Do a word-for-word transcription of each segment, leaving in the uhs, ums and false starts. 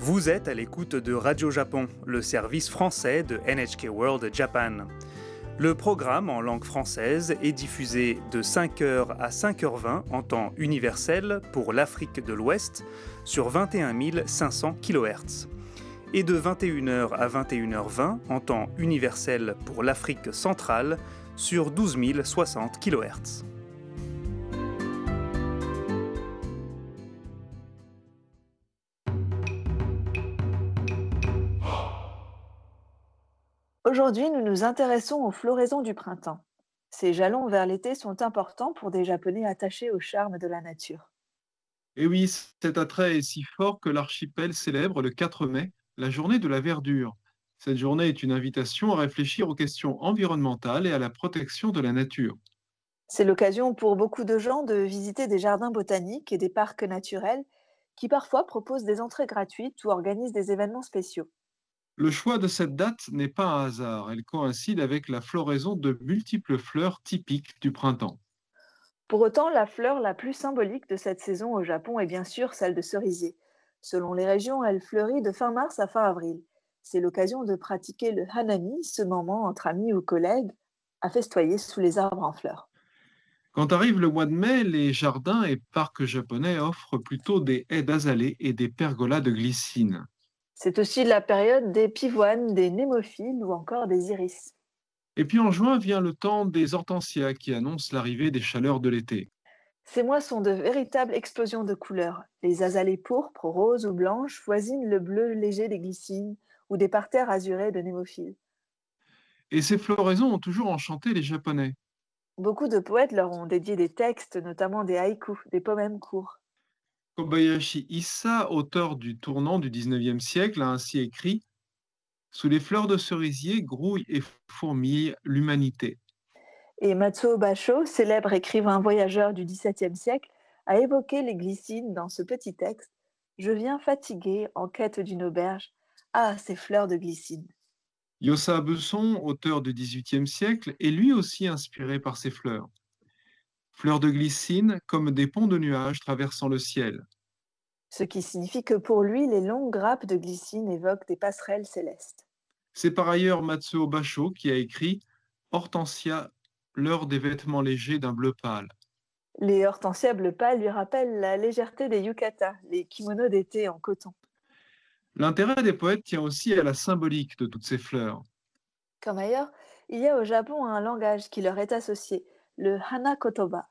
Vous êtes à l'écoute de Radio Japon, le service français de N H K World Japan. Le programme en langue française est diffusé de cinq heures à cinq heures vingt en temps universel pour l'Afrique de l'Ouest sur vingt et un mille cinq cents kilohertz et de vingt et une heures à vingt et une heures vingt en temps universel pour l'Afrique centrale sur douze mille soixante kilohertz. Aujourd'hui, nous nous intéressons aux floraisons du printemps. Ces jalons vers l'été sont importants pour des Japonais attachés au charme de la nature. Et oui, cet attrait est si fort que l'archipel célèbre le quatre mai la journée de la verdure. Cette journée est une invitation à réfléchir aux questions environnementales et à la protection de la nature. C'est l'occasion pour beaucoup de gens de visiter des jardins botaniques et des parcs naturels qui parfois proposent des entrées gratuites ou organisent des événements spéciaux. Le choix de cette date n'est pas un hasard, elle coïncide avec la floraison de multiples fleurs typiques du printemps. Pour autant, la fleur la plus symbolique de cette saison au Japon est bien sûr celle de cerisier. Selon les régions, elle fleurit de fin mars à fin avril. C'est l'occasion de pratiquer le hanami, ce moment entre amis ou collègues, à festoyer sous les arbres en fleurs. Quand arrive le mois de mai, les jardins et parcs japonais offrent plutôt des haies d'azalées et des pergolas de glycine. C'est aussi la période des pivoines, des némophiles ou encore des iris. Et puis en juin vient le temps des hortensias qui annoncent l'arrivée des chaleurs de l'été. Ces mois sont de véritables explosions de couleurs. Les azalées pourpres, roses ou blanches voisinent le bleu léger des glycines ou des parterres azurés de némophiles. Et ces floraisons ont toujours enchanté les Japonais. Beaucoup de poètes leur ont dédié des textes, notamment des haïkus, des poèmes courts. Kobayashi Issa, auteur du tournant du dix-neuvième siècle, a ainsi écrit: Sous les fleurs de cerisier grouille et fourmille l'humanité. Et Matsuo Basho, célèbre écrivain voyageur du dix-septième siècle, a évoqué les glycines dans ce petit texte. Je viens fatigué en quête d'une auberge. Ah, ces fleurs de glycine. Yosa Besson, auteur du dix-huitième siècle, est lui aussi inspiré par ces fleurs. Fleurs de glycine comme des ponts de nuages traversant le ciel. Ce qui signifie que pour lui, les longues grappes de glycine évoquent des passerelles célestes. C'est par ailleurs Matsuo Basho qui a écrit Hortensia, l'heure des vêtements légers d'un bleu pâle. Les hortensias bleu pâle lui rappellent la légèreté des yukatas, les kimonos d'été en coton. L'intérêt des poètes tient aussi à la symbolique de toutes ces fleurs. Comme ailleurs, il y a au Japon un langage qui leur est associé, le hana kotoba.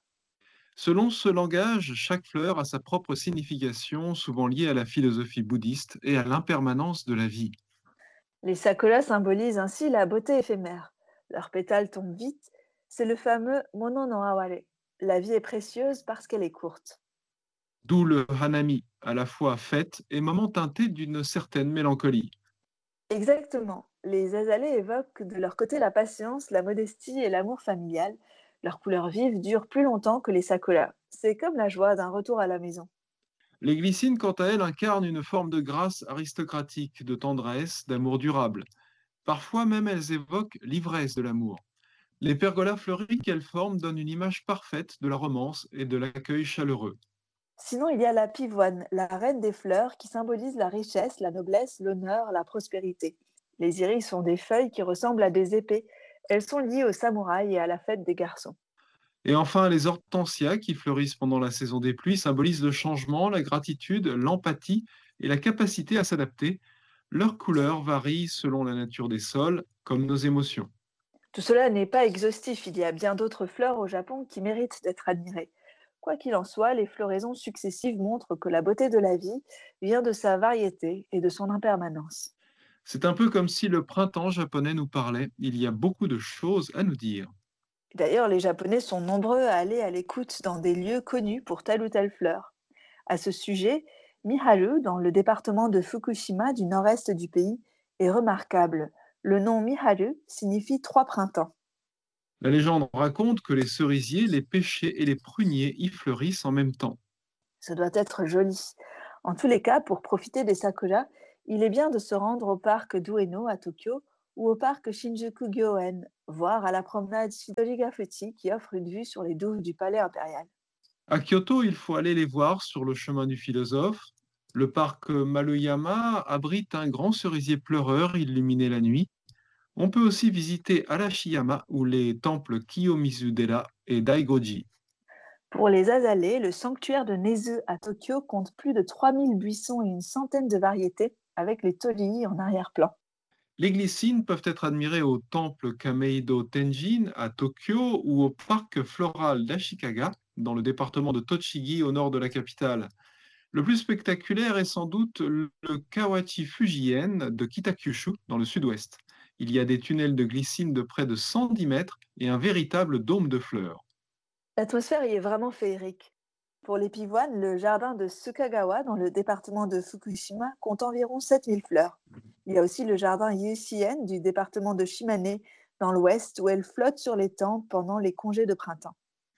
Selon ce langage, chaque fleur a sa propre signification, souvent liée à la philosophie bouddhiste et à l'impermanence de la vie. Les sakuras symbolisent ainsi la beauté éphémère. Leurs pétales tombent vite, c'est le fameux mono no aware. La vie est précieuse parce qu'elle est courte. D'où le hanami, à la fois fête et moment teinté d'une certaine mélancolie. Exactement. Les azalées évoquent de leur côté la patience, la modestie et l'amour familial. Leurs couleurs vives durent plus longtemps que les sakuras. C'est comme la joie d'un retour à la maison. Les glycines, quant à elles, incarnent une forme de grâce aristocratique, de tendresse, d'amour durable. Parfois même, elles évoquent l'ivresse de l'amour. Les pergolas fleuris qu'elles forment donnent une image parfaite de la romance et de l'accueil chaleureux. Sinon, il y a la pivoine, la reine des fleurs, qui symbolise la richesse, la noblesse, l'honneur, la prospérité. Les iris sont des feuilles qui ressemblent à des épées. Elles sont liées aux samouraïs et à la fête des garçons. Et enfin, les hortensias, qui fleurissent pendant la saison des pluies, symbolisent le changement, la gratitude, l'empathie et la capacité à s'adapter. Leurs couleurs varient selon la nature des sols, comme nos émotions. Tout cela n'est pas exhaustif, il y a bien d'autres fleurs au Japon qui méritent d'être admirées. Quoi qu'il en soit, les floraisons successives montrent que la beauté de la vie vient de sa variété et de son impermanence. C'est un peu comme si le printemps japonais nous parlait. Il y a beaucoup de choses à nous dire. D'ailleurs, les Japonais sont nombreux à aller à l'écoute dans des lieux connus pour telle ou telle fleur. À ce sujet, Miharu, dans le département de Fukushima du nord-est du pays, est remarquable. Le nom Miharu signifie trois printemps. La légende raconte que les cerisiers, les pêchers et les pruniers y fleurissent en même temps. Ce doit être joli. En tous les cas, pour profiter des sakuras, il est bien de se rendre au parc d'Ueno à Tokyo ou au parc Shinjuku-gyoen, voire à la promenade Shidorigafuchi qui offre une vue sur les douves du palais impérial. À Kyoto, il faut aller les voir sur le chemin du philosophe, Le parc Maloyama abrite un grand cerisier pleureur illuminé la nuit. On peut aussi visiter Arashiyama ou les temples Kiyomizu-dera et Daigoji. Pour les azalées, le sanctuaire de Nezu à Tokyo compte plus de trois mille buissons et une centaine de variétés, avec les torii en arrière-plan. Les glycines peuvent être admirées au temple Kameido Tenjin à Tokyo ou au parc floral d'Ashikaga dans le département de Tochigi au nord de la capitale. Le plus spectaculaire est sans doute le Kawachi Fujien de Kitakyushu dans le sud-ouest. Il y a des tunnels de glycine de près de cent dix mètres et un véritable dôme de fleurs. L'atmosphère y est vraiment féerique. Pour les pivoines, le jardin de Sukagawa, dans le département de Fukushima, compte environ sept mille fleurs. Il y a aussi le jardin Yusien du département de Shimane, dans l'ouest, où elles flottent sur l'étang pendant les congés de printemps.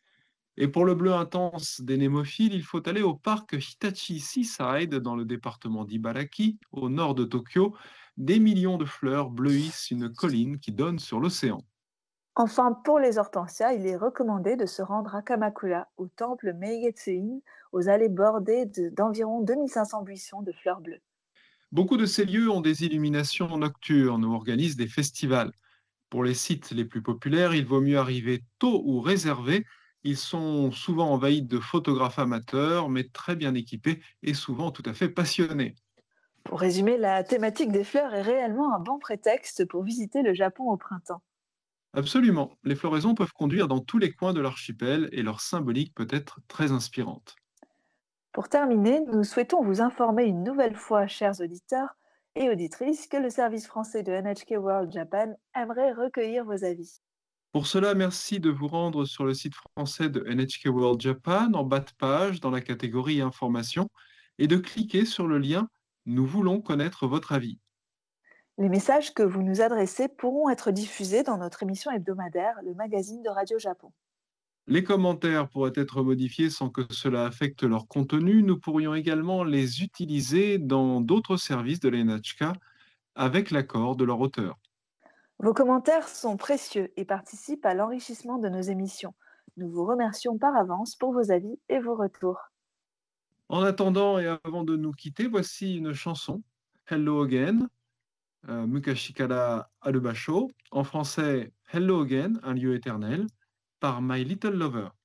Et pour le bleu intense des némophiles, il faut aller au parc Hitachi Seaside dans le département d'Ibaraki, au nord de Tokyo. Des millions de fleurs bleuissent une colline qui donne sur l'océan. Enfin, pour les hortensias, il est recommandé de se rendre à Kamakura, au temple Meigetsuin, aux allées bordées de- d'environ deux mille cinq cents buissons de fleurs bleues. Beaucoup de ces lieux ont des illuminations nocturnes ou organisent des festivals. Pour les sites les plus populaires, il vaut mieux arriver tôt ou réserver. Ils sont souvent envahis de photographes amateurs, mais très bien équipés et souvent tout à fait passionnés. Pour résumer, la thématique des fleurs est réellement un bon prétexte pour visiter le Japon au printemps. Absolument, les floraisons peuvent conduire dans tous les coins de l'archipel et leur symbolique peut être très inspirante. Pour terminer, nous souhaitons vous informer une nouvelle fois, chers auditeurs et auditrices, que le service français de N H K World Japan aimerait recueillir vos avis. Pour cela, merci de vous rendre sur le site français de N H K World Japan en bas de page dans la catégorie Informations et de cliquer sur le lien Nous voulons connaître votre avis. Les messages que vous nous adressez pourront être diffusés dans notre émission hebdomadaire, le magazine de Radio Japon. Les commentaires pourraient être modifiés sans que cela affecte leur contenu. Nous pourrions également les utiliser dans d'autres services de la N H K avec l'accord de leur auteur. Vos commentaires sont précieux et participent à l'enrichissement de nos émissions. Nous vous remercions par avance pour vos avis et vos retours. En attendant et avant de nous quitter, voici une chanson, Hello Again, euh, Mukashikara Arubasho, en français Hello Again, un lieu éternel, par My Little Lover.